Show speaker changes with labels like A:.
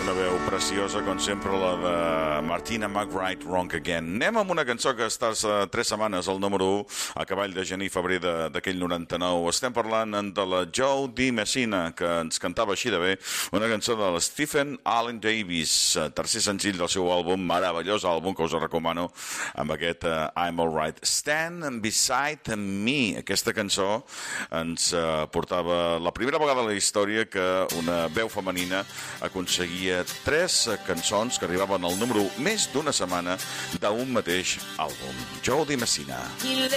A: Una veu preciosa, com sempre, la de Martina McBride, Wrong Again. Anem amb una cançó que està 3 setmanes al número 1, a cavall de gener i febrer d'aquell 99. Estem parlant de la Joe DiMessina, que ens cantava així de bé, una cançó de la Stephen Allen Davis, tercer senzill del seu àlbum, meravellós àlbum, que us recomano, amb aquest I'm Alright. Stand Beside Me. Aquesta cançó ens portava la primera vegada a la història que una veu femenina aconseguia 3 cançons que arribaven al número 1 més d'una setmana d'un mateix àlbum. Joe DiMessina.